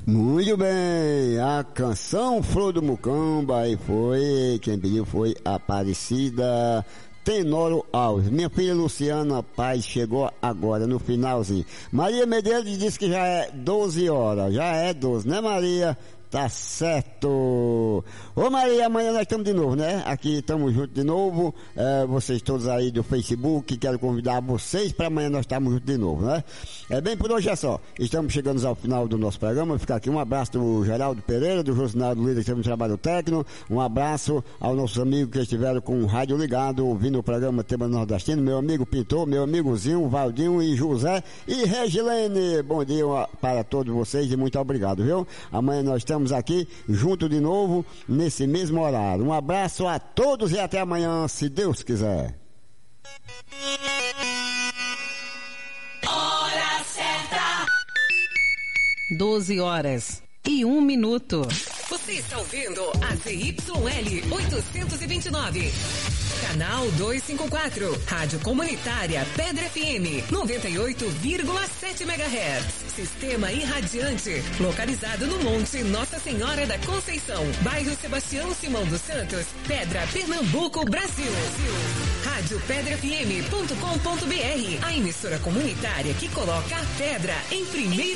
Muito bem, a canção Flor do Mucamba, e foi, quem pediu foi Aparecida Tenório Alves. Minha filha Luciana Paz chegou agora no finalzinho. Maria Medeiros disse que já é 12 horas, já é 12, né Maria? Tá certo. Ô Maria, amanhã nós estamos de novo, né? Aqui estamos juntos de novo. Vocês todos aí do Facebook, quero convidar vocês para amanhã nós estamos juntos de novo, né? Bem, por hoje é só. Estamos chegando ao final do nosso programa. Ficar aqui um abraço do Geraldo Pereira, do Josinaldo Lira, que estamos no trabalho técnico. Um abraço aos nossos amigos que estiveram com o rádio ligado, ouvindo o programa Tema Nordestino. Meu amigo Pintor, meu amigozinho, Valdinho e José e Regilene. Bom dia para todos vocês e muito obrigado, viu? Amanhã nós estamos aqui junto de novo nesse mesmo horário. Um abraço a todos e até amanhã, se Deus quiser. Hora certa. 12h01. Você está ouvindo a ZYL 829. Canal 254, Rádio Comunitária Pedra FM, 98,7 MHz. Sistema irradiante, localizado no Monte Nossa Senhora da Conceição, bairro Sebastião Simão dos Santos, Pedra, Pernambuco, Brasil. RádioPedraFM.com.br, a emissora comunitária que coloca a pedra em primeiro